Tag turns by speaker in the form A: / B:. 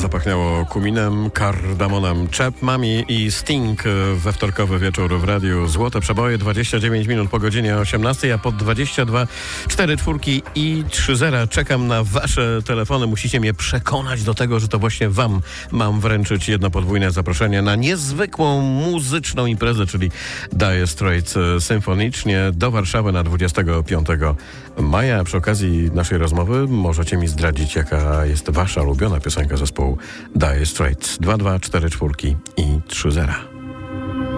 A: Zapachniało kuminem, kardamonem, Chapmami i Sting we wtorkowy wieczór w radiu Złote Przeboje. 29 minut po godzinie 18, a po 22 4 czwórki i 3-0 czekam na wasze telefony. Musicie mnie przekonać do tego, że to właśnie wam mam wręczyć jedno podwójne zaproszenie na niezwykłą muzyczną imprezę, czyli Dire Straits symfonicznie do Warszawy na 25 maja. Przy okazji naszej rozmowy możecie mi zdradzić, jaka jest wasza ulubiona piosenka zespołu Dire Straits. 2, 2, 4 czwórki i 3-0.